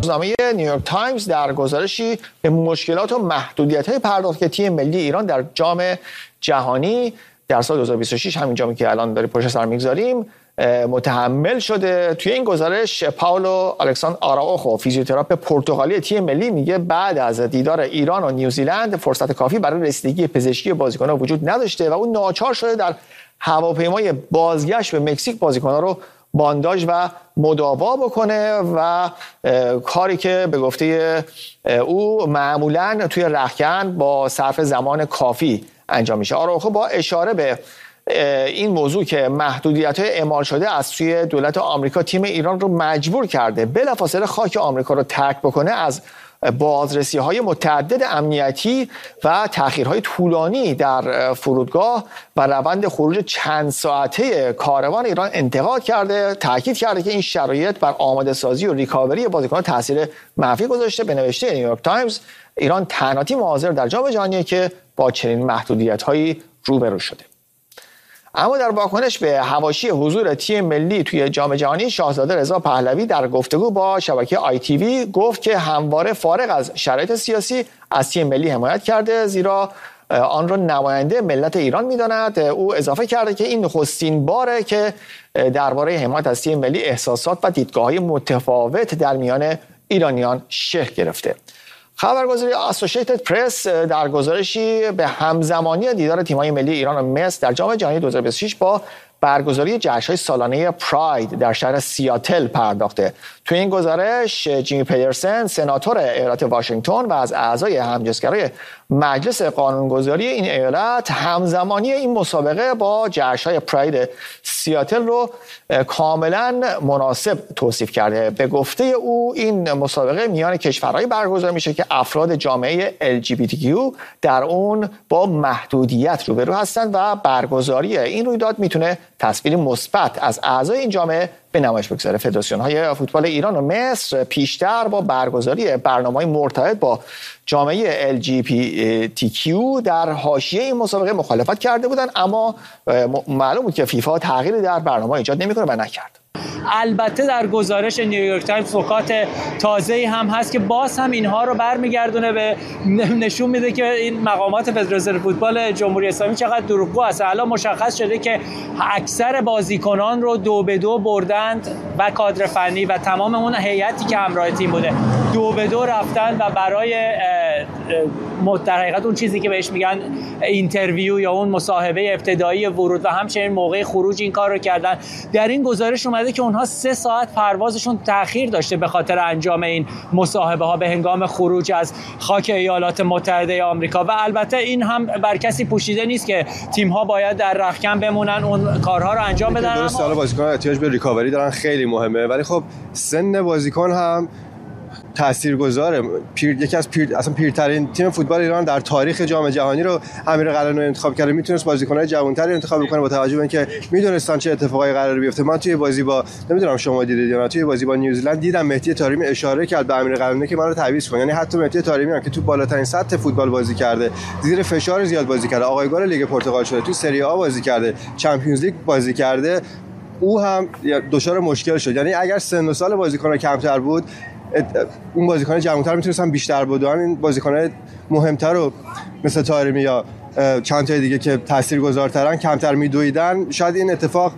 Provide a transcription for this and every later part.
روزنامه نیویورک تایمز در گزارشی به مشکلات و محدودیت‌های پرداخت تیم ملی ایران در جام جهانی در سال 2026 همین جامی که الان داریم پشت سر میگذاریم متحمل شده. توی این گزارش پاولو الکساندر آراوخو فیزیوتراپ پرتغالی تیم ملی میگه بعد از دیدار ایران و نیوزیلند فرصت کافی برای رسیدگی پزشکی بازیکن‌ها وجود نداشته و اون ناچار شده در هواپیمای بازگشت به مکزیک بازیکن‌ها رو بانداژ و مداوا بکنه و کاری که به گفته او معمولاً توی رختکن با صرف زمان کافی انجام میشه. آراوخو با اشاره به این موضوع که محدودیت‌های اعمال شده از سوی دولت آمریکا تیم ایران رو مجبور کرده بلافاصله خاک آمریکا رو ترک بکنه، از بازرسی‌های متعدد امنیتی و تأخیرهای طولانی در فرودگاه و روند خروج چند ساعته کاروان ایران انتقاد کرده. تاکید کرده که این شرایط بر آماده سازی و ریکاوری بازیکنان تاثیر منفی گذاشته. به نوشته نیویورک تایمز ایران تنها تیم حاضر در جام جهانی که با چنین محدودیت‌هایی روبرو شده. اما در واکنش به حواشی حضور تیم ملی توی جام جهانی، شاهزاده رضا پهلوی در گفتگو با شبکه ITV گفت که همواره فارغ از شرایط سیاسی از تیم ملی حمایت کرده، زیرا آن را نماینده ملت ایران می‌داند. او اضافه کرده که این نخستین باره که درباره حمایت از تیم ملی احساسات و دیدگاه‌های متفاوت در میان ایرانیان شکل گرفته. خبرگزاری اسوسییتد پرس در گزارشی به همزمانی دیدار تیم‌های ملی ایران و مصر در جام جهانی 2026 با برگزاری جشن‌های سالانه پراید در شهر سیاتل پرداخته. توی این گزارش جیمی پیدرسن، سناتور ایالت واشنگتن و از اعضای همجنسگرای مجلس قانونگذاری این ایالت همزمانی این مسابقه با جشن‌های پراید سیاتل رو کاملا مناسب توصیف کرده. به گفته او این مسابقه میان کشورهایی برگزار میشه که افراد جامعه LGBTQ در اون با محدودیت روبرو هستند و برگزاری این رویداد میتونه تصویری مثبت از اعضای این جامعه به نمایش بگذاره. فدراسیون‌های فوتبال ایران و مصر پیشتر با برگزاری برنامه‌های مرتبط با جامعه LGBTQ در حاشیه این مسابقه مخالفت کرده بودند، اما معلوم بود که فیفا تغییری در برنامه ایجاد نمی‌کنه و نکرد. البته در گزارش نیویورک تایمز نکات تازه‌ای هم هست که باز هم اینها رو برمیگردونه به نشون میده که این مقامات فدراسیون فوتبال جمهوری اسلامی چقدر دروغگو است. الان مشخص شده که اکثر بازیکنان رو 2-2 بردند و کادر فنی و تمام اون هیئتی که همراه تیم بوده 2-2 رفتن و برای در حقیقت اون چیزی که بهش میگن اینترویو یا اون مصاحبه ابتدایی ورود و همچنین موقع خروج این کار رو کردن. در این گزارش اومده که اونها 3 ساعت پروازشون تأخیر داشته به خاطر انجام این مصاحبه ها به هنگام خروج از خاک ایالات متحده آمریکا. و البته این هم بر کسی پوشیده نیست که تیم ها باید در رختکن بمونن اون کارها رو انجام بدن. درسته حالا بازیکن‌ها احتیاج به ریکاوری دارن، خیلی مهمه، ولی خب سن بازیکن هم تاثیرگذاره. یکی از اصلا پیرترین تیم فوتبال ایران در تاریخ جام جهانی رو امیر قلعه‌نویی انتخاب کرده. میتونست بازیکن‌های جوان‌تری انتخاب بکنه با توجه به اینکه میدونستان چه اتفاقایی قراره بیفته. من توی بازی با نمیدونم شما دیدید یا نه، توی بازی با نیوزیلند دیدم مهدی طارمی اشاره کرد به امیر قلعه‌نویی که منو تعویض کن. یعنی حتی مهدی طارمی هم که تو بالاترین سطح فوتبال بازی کرده، زیر فشار زیاد بازی کرده، آقایگار لیگ پرتغال شده، تو سری آ بازی کرده، چمپیونز لیگ بازی کرده، او هم دچار مشکل شد. یعنی اگر سن و سال بازیکن‌ها کمتر بود، اون بازیکن جوان‌تر میتونستن بیشتر بدون. این بازیکن‌های مهمتر رو مثل طارمی یا چند تا دیگه که تاثیرگذارترن کمتر میدویدن، شاید این اتفاق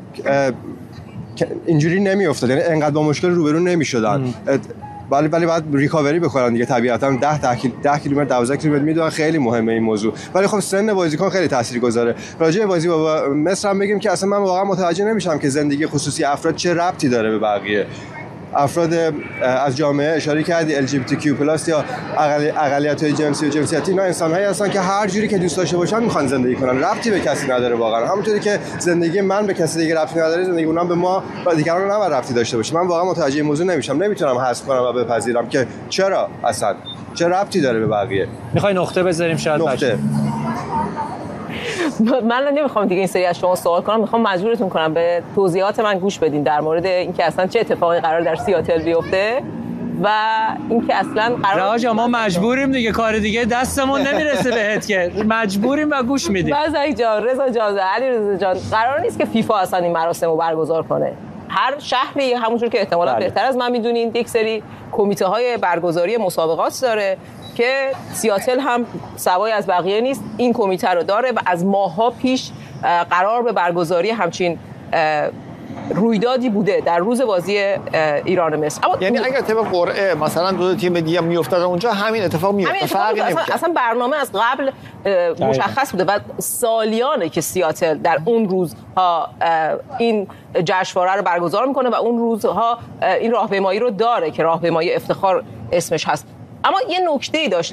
اینجوری نمیافتاد، یعنی انقدر با مشکل روبرو نمیشدن. ولی باید ریکاوری بکنن دیگه، طبیعتاً 10 کیلومتر 12 کیلومتر میدونن، خیلی مهمه این موضوع. ولی خب سن بازیکن خیلی تاثیرگذاره. راجع به بازی با مصر هم بگیم که اصلا من واقعا متوجه نمیشم که زندگی خصوصی افراد چه ربطی داره به بقیه افراد از جامعه. اشاره کردی LGBTQ+ یا اقلیت‌های جنسی و جنسیتی، اینا انسان‌هایی هستن که هر جوری که دوست داشته باشن میخوان زندگی کنن، ربطی به کسی نداره واقعا. همونطوری که زندگی من به کسی دیگه ربطی نداره، زندگی اونم به ما و دیگران نباید ربطی داشته باشه. من واقعا متوجه این موضوع نمیشم، نمیتونم حذف کنم و بپذیرم که چرا اصلا چه ربطی داره به بقیه. میخوای نقطه بذاریم شاید نقطه. من نمیخوام دیگه این سری از شما سوال کنم، میخوام مجبورتون کنم به توضیحات من گوش بدین در مورد اینکه اصلا چه اتفاقی قرار در سیاتل بیفته و اینکه اصلا قرار ما مجبوریم دیگه، کار دیگه دستمون نمیرسه بهت که مجبوریم و گوش میدیم. بازای جان، رضا جان، علی رضا جان، قرار نیست که فیفا اصلا این مراسم رو برگزار کنه. هر شهری همونجور که احتمالاً بهتر از من میدونین یک سری کمیته‌های برگزاری مسابقات داره که سیاتل هم سوای از بقیه نیست، این کمیته رو داره و از ماه‌ها پیش قرار به برگزاری همچین رویدادی بوده در روز بازی ایران مصر. یعنی اگر طبق قرعه مثلا دو تیم دیگه میافتاد اونجا همین اتفاق میفته، فرقی نمی‌کنه. اصلا برنامه از قبل مشخص بوده و سالیانه که سیاتل در اون روزها این جشنواره رو برگزار میکنه و اون روزها این راهپیمایی رو داره که راهپیمایی افتخار اسمش هست. اما یه نکته‌ای داشت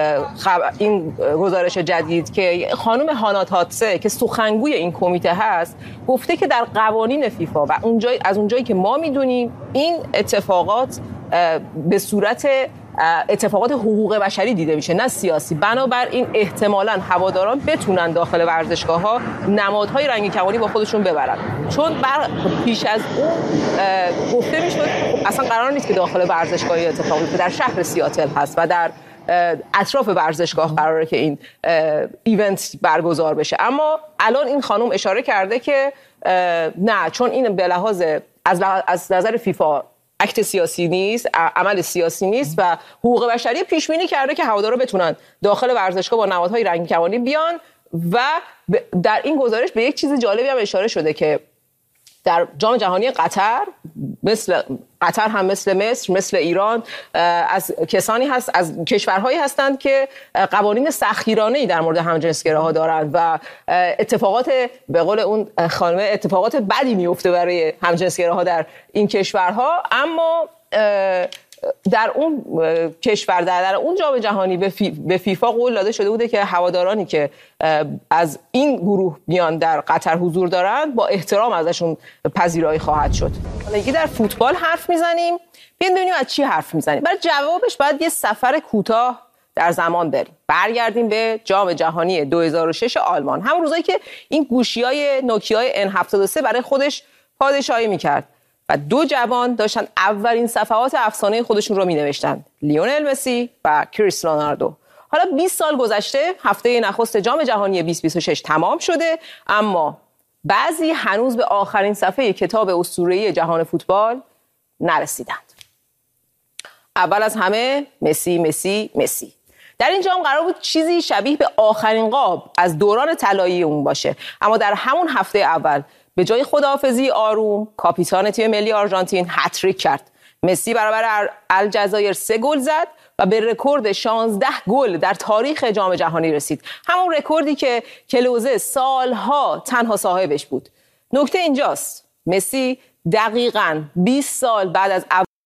این گزارش جدید که خانم هانا تاتسه که سخنگوی این کمیته هست گفته که در قوانین فیفا و از اونجایی که ما میدونیم این اتفاقات به صورت اتفاقات حقوق بشری دیده میشه نه سیاسی، بنابراین احتمالاً هواداران بتونن داخل ورزشگاه‌ها نمادهای رنگی کمانی با خودشون ببرن، چون پیش از اون گفته میشد اصلا قرار نیست که داخل ورزشگاهی اتفاق بیفته، در شهر سیاتل هست و در اطراف ورزشگاه قراره که این ایونت برگزار بشه. اما الان این خانم اشاره کرده که نه، چون این به لحاظ از نظر فیفا اکت سیاسی نیست، عمل سیاسی نیست و حقوق بشری پیش بینی کرده که هوادارا بتونن داخل ورزشگاه با نمادهای رنگی کمانی بیان. و در این گزارش به یک چیز جالبی هم اشاره شده که در جام جهانی قطر هم مثل مصر، مثل ایران، از کسانی هست، از کشورهایی هستند که قوانین سختگیرانه‌ای در مورد همجنسگراها دارند و اتفاقات به قول اون خانم اتفاقات بدی میفته برای همجنسگراها در این کشورها. اما در اون کشور در اون جام جهانی به فیفا قول داده شده بوده که هوادارانی که از این گروه میان در قطر حضور دارند با احترام ازشون پذیرایی خواهد شد. حالا در فوتبال حرف میزنیم، بیاین ببینیم از چی حرف میزنیم. برای جوابش باید یه سفر کوتاه در زمان بریم، برگردیم به جام جهانی 2006 آلمان، همون روزایی که این گوشی‌های نوکیای N73 برای خودش پادشاهی میکرد و دو جوان داشتن اولین صفحات افسانه خودشون رو می‌نوشتن، لیونل مسی و کریستیانو رونالدو. حالا 20 سال گذشته، هفته نخست جام جهانی 2026 تمام شده، اما بعضی هنوز به آخرین صفحه کتاب اسطوره‌ای جهان فوتبال نرسیدند. اول از همه مسی مسی مسی. در این جام قرار بود چیزی شبیه به آخرین قاب از دوران طلایی اون باشه، اما در همون هفته اول به جای خداحافظی آروم، کاپیتان تیم ملی آرژانتین هتریک کرد. مسی برابر الجزایر 3 گل زد و به رکورد 16 گل در تاریخ جام جهانی رسید. همون رکوردی که کلوزه سالها تنها صاحبش بود. نکته اینجاست، مسی دقیقاً 20 سال بعد از